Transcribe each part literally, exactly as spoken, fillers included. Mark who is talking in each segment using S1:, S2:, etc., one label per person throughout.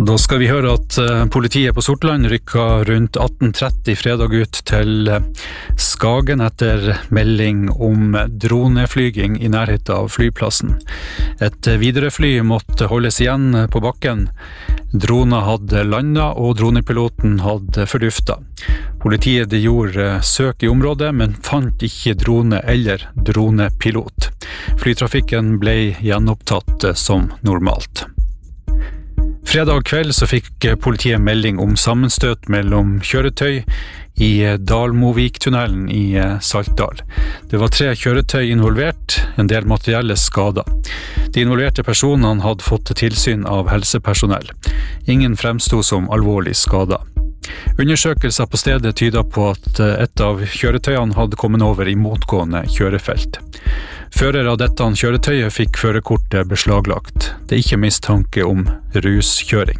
S1: Da skal vi høre at politiet på Sortland rykket rundt atten tretti fredag ut til Skagen etter melding om droneflyging i nærheten av flyplassen. Et viderefly måtte holdes igjen på bakken. Droner hadde landet og dronepiloten hadde forduftet. Politiet gjorde søk i området, men fant ikke drone eller dronepilot. Flytrafikken ble gjenopptatt som normalt. Fredag kveld så fikk politiet melding om sammenstøt mellom kjøretøy i Dalmoviktunnelen i Saltdal. Det var tre kjøretøy involvert, en del materielle skader. De involverte personene hadde fått tilsyn av helsepersonell. Ingen fremstod som alvorlig skadet. Undersøkelser på stedet tyder på at et av kjøretøyene hadde kommet over i motgående kjørefelt. Fører av dette kjøretøyet fikk førerkortet beslaglagt. Det er ikke mistanke om ruskjøring.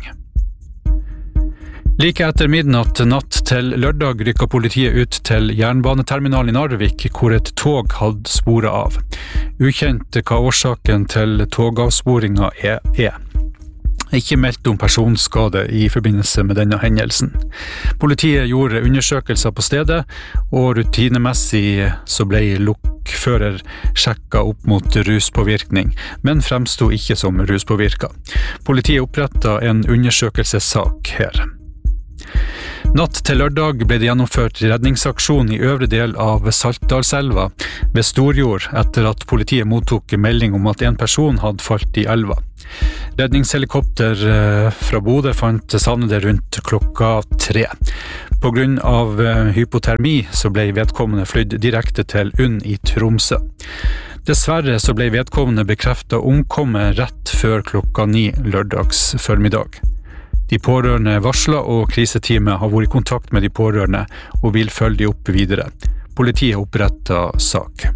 S1: Like etter midnatt natt til lørdag rykket politiet ut til jernbaneterminalen i Narvik, hvor et tog hadde sporet av. Ukjent hva årsaken til togavsporingen er. er. Ikke meldt om personskade i forbindelse med denne hendelsen. Politiet gjorde undersøkelser på stedet, og rutinemessig så ble lokfører sjekket opp mot ruspåvirkning, men fremstod ikke som ruspåvirket. Politiet opprettet en undersøkelsessak her. Natt til lørdag ble det gjennomført redningsaksjon i øvre del av Saltdalselva ved Storjord etter at politiet mottok melding om at en person hadde falt i elva. Redningshelikopter fra Bodø fant savnede rundt klokka tre. På grunn av hypotermi så ble vedkommende flydd direkte til UNN i Tromsø. Dessverre så ble vedkommende bekreftet omkommet rett før klokka ni lørdags formiddag. De pårørende varslet, og kriseteamet har vært i kontakt med de pårørende og vil følge de opp videre. Politiet opprettet sak.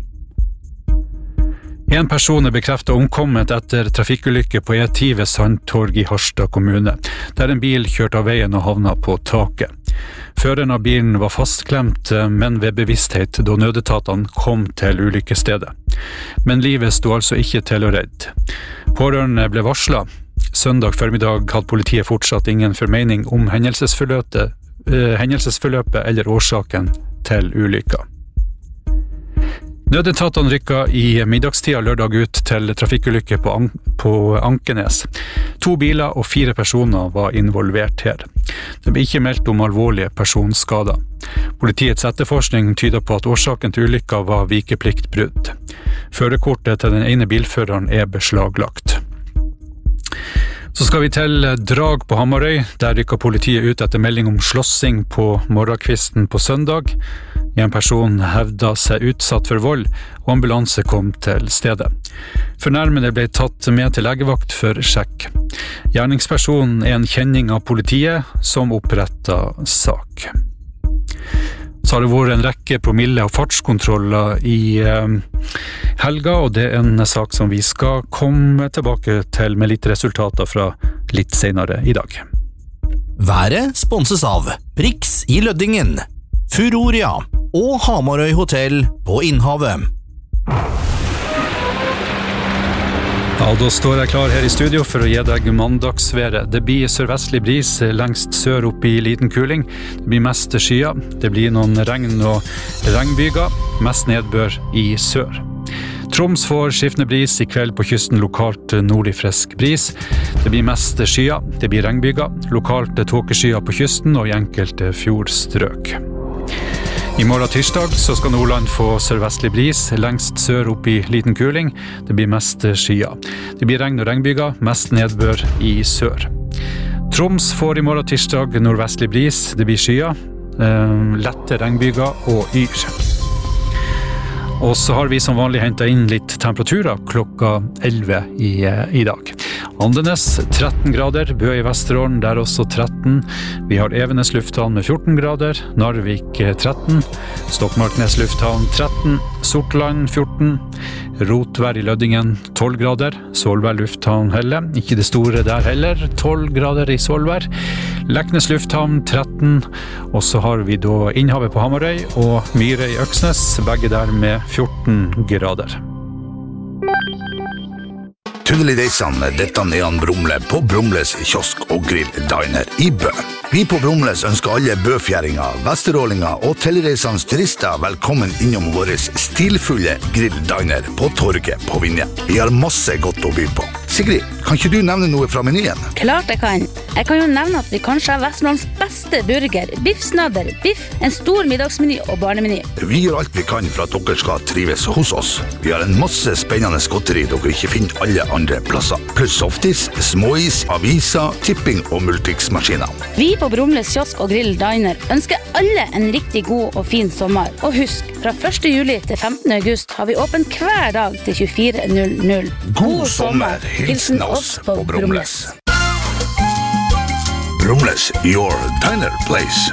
S1: En person er bekreftet omkommet etter trafikkulykke på E ti ved Sandtorg i Harstad kommune, der en bil kjørte av veien og havnet på taket. Føreren av bilen var fastklemt, men ved bevissthet da nødetatene kom til ulykkesstedet. Men livet stod altså ikke til å redde. Pårørende ble varslet. Søndag formiddag hadde politiet fortsatt ingen formening om hendelsesforløpet, eh, hendelsesforløpet eller årsaken til ulykka. Nødetatene rykket i middagstida lørdag ut til trafikkulykke på, An- på Ankenes. To biler og fire personer var involvert her. Det ble ikke meldt om alvorlige personskader. Politiets etterforskning tyder på at årsaken til ulykka var vikepliktbrudd. Førerkortet til den ene bilføreren er beslaglagt. Så skal vi til Drag på Hamarøy. Der rykket politiet ut etter melding om slåssing på morgenkvisten på søndag. En person hevdet seg utsatt for vold, og ambulanse kom til stedet. Fornærmede ble tatt med til legevakt for sjekk. Gjerningspersonen er en kjenning av politiet som opprettet sak. Så har det vært en rekke promille- og fartskontroller i eh, helga, og det er en sak som vi skal komme tilbake til med litt resultater fra litt senere i dag.
S2: Været sponses av Prix i Løddingen, Furoria og Hamarøy Hotel på Innhavet.
S1: Ja, da står jeg klar her i studio for å gi deg mandagsværet. Det blir sørvestlig bris lengst sør opp i liten kuling. Det blir mest skyer. Det blir noen regn og regnbyger. Mest nedbør i sør. Troms får skiftende bris i kveld på kysten, lokalt nordlig frisk bris. Det blir mest skyer. Det blir regnbyger. Lokalt tåkeskyer på kysten og i enkelte fjordstrøk. I morgen tirsdag så skal Nordland få sørvestlig bris, lengst sør opp i liten kuling. Det blir mest skyer. Det blir regn og regnbyger, mest nedbør i sør. Troms får i morgen tirsdag nordvestlig bris, det blir skyer, eh, lette regnbyger og yr. Og så har vi som vanlig hentet inn litt temperaturer klokka elleve i, i dag. Andenes tretten grader, Bø i Vesterålen der også tretten. Vi har Evenes lufthavn med fjorten grader, Narvik tretten, Stokmarknes lufthavn tretten, Sortland fjorten, Rotvær i Løddingen tolv grader, Solvær lufthavn Helle, ikke det store der heller, tolv grader i Solvær, Leknes lufthavn tretten, og så har vi da Innhavet på Hamarøy og Myre i Øksnes, begge der med fjorten grader.
S3: Tunnelig Deisan, dette er han Brumle på Brumles kiosk og grill diner i Bø. Vi på Brumles ønsker alle bøfjæringer, vesterålinger og tilreisende turister velkommen innom vår stilfulle grill diner på Torget på Vinje. Vi har masse godt å by på. Sigrid, kan ikke du nevne noe fra menyen?
S4: Klart jeg kan. Jeg kan jo nevne at vi kanskje har Vestlands beste burger, biffsnadder, biff, en stor middagsmeny og barnemeny.
S3: Vi gjør alt vi kan for at dere skal trives hos oss. Vi har en masse spennende godteri dere ikke finner alle andre plasser. Pluss softis, småis, aviser, tipping og multiksmaskiner.
S4: Vi på Brumles kiosk og grill diner ønsker alle en riktig god og fin sommer. Og husk, fra første juli til femtende august har vi åpent hver dag til tjuefire null null.
S3: God sommer, hilsen oss på Brumles. Brumles, your diner place.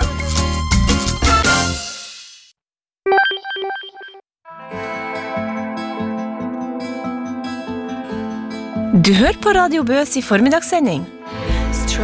S5: Du hører på Radio Bøs i formiddagssending.